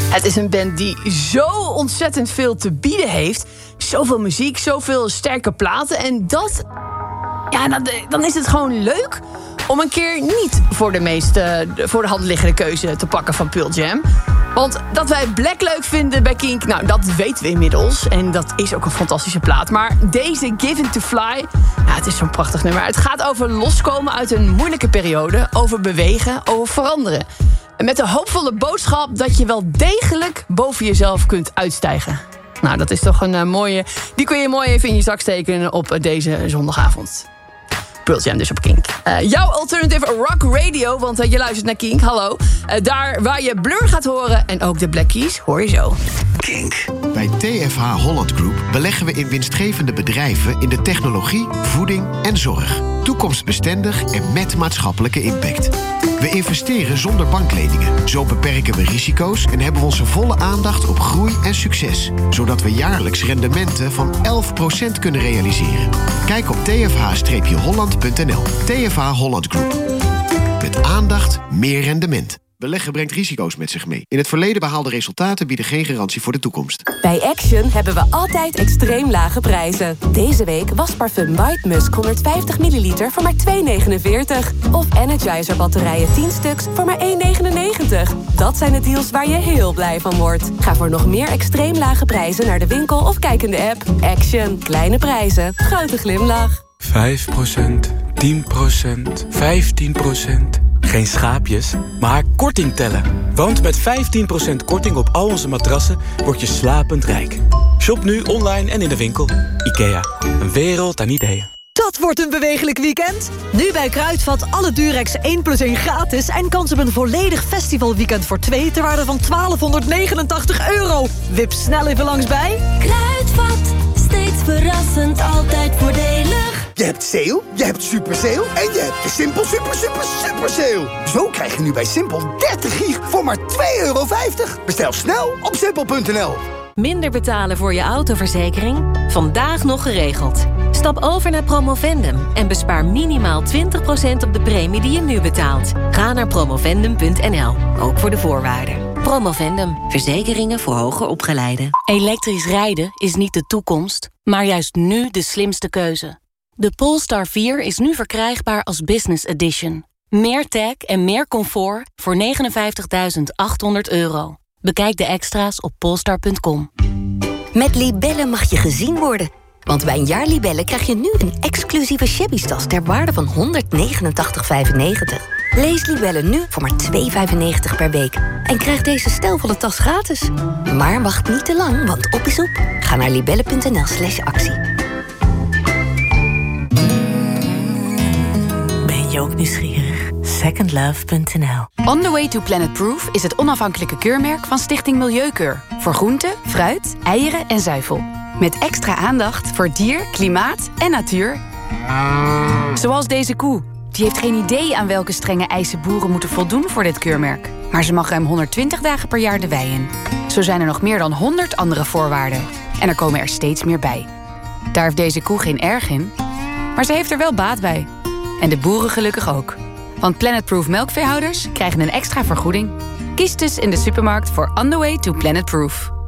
Het is een band die zo ontzettend veel te bieden heeft. Zoveel muziek, zoveel sterke platen. En dat... Ja, dan is het gewoon leuk om een keer niet voor de hand liggende keuze te pakken van Pearl Jam. Want dat wij Black leuk vinden bij Kink, nou, dat weten we inmiddels. En dat is ook een fantastische plaat. Maar deze Given to Fly, ja, het is zo'n prachtig nummer. Het gaat over loskomen uit een moeilijke periode. Over bewegen, over veranderen. En met de hoopvolle boodschap dat je wel degelijk boven jezelf kunt uitstijgen. Nou, dat is toch een mooie... Die kun je mooi even in je zak steken op deze zondagavond. Pearl Jam dus op Kink. Jouw alternative rock radio, want je luistert naar Kink, hallo. Daar waar je Blur gaat horen en ook de Black Keys hoor je zo. Kink. Bij TFH Holland Group beleggen we in winstgevende bedrijven in de technologie, voeding en zorg. Toekomstbestendig en met maatschappelijke impact. We investeren zonder bankleningen. Zo beperken we risico's en hebben we onze volle aandacht op groei en succes. Zodat we jaarlijks rendementen van 11% kunnen realiseren. Kijk op tfh-holland.nl. TFH Holland Group. Met aandacht meer rendement. Beleggen brengt risico's met zich mee. In het verleden behaalde resultaten bieden geen garantie voor de toekomst. Bij Action hebben we altijd extreem lage prijzen. Deze week wasparfum White Musk 150 milliliter voor maar €2,49. Of Energizer batterijen 10 stuks voor maar €1,99. Dat zijn de deals waar je heel blij van wordt. Ga voor nog meer extreem lage prijzen naar de winkel of kijk in de app. Action. Kleine prijzen. Grote glimlach. 5%, 10%, 15%. Geen schaapjes, maar korting tellen. Want met 15% korting op al onze matrassen word je slapend rijk. Shop nu online en in de winkel. IKEA, een wereld aan ideeën. Dat wordt een bewegelijk weekend. Nu bij Kruidvat alle Durex 1+1 gratis... en kans op een volledig festivalweekend voor 2... ter waarde van €1289. Wip snel even langs bij... Kruidvat, steeds verrassend, altijd voordelig. Je hebt sale, je hebt super sale en je hebt de Simpel super sale. Zo krijg je nu bij Simpel 30 gig voor maar €2,50. Bestel snel op simpel.nl. Minder betalen voor je autoverzekering? Vandaag nog geregeld. Stap over naar Promovendum en bespaar minimaal 20% op de premie die je nu betaalt. Ga naar promovendum.nl, ook voor de voorwaarden. Promovendum, verzekeringen voor hoger opgeleiden. Elektrisch rijden is niet de toekomst, maar juist nu de slimste keuze. De Polestar 4 is nu verkrijgbaar als Business Edition. Meer tech en meer comfort voor €59.800. Bekijk de extra's op polestar.com. Met Libellen mag je gezien worden. Want bij een jaar Libellen krijg je nu een exclusieve shabby-tas ter waarde van €189,95. Lees Libellen nu voor maar €2,95 per week. En krijg deze stijlvolle tas gratis. Maar wacht niet te lang, want op is op. Ga naar libellen.nl/actie. Ben je ook nieuwsgierig? Secondlove.nl. On the Way to Planet Proof is het onafhankelijke keurmerk van Stichting Milieukeur. Voor groente, fruit, eieren en zuivel. Met extra aandacht voor dier, klimaat en natuur. Zoals deze koe. Die heeft geen idee aan welke strenge eisen boeren moeten voldoen voor dit keurmerk. Maar ze mag ruim 120 dagen per jaar de wei in. Zo zijn er nog meer dan 100 andere voorwaarden. En er komen er steeds meer bij. Daar heeft deze koe geen erg in. Maar ze heeft er wel baat bij. En de boeren gelukkig ook. Want Planetproof melkveehouders krijgen een extra vergoeding. Kies dus in de supermarkt voor On the Way to Planet Proof.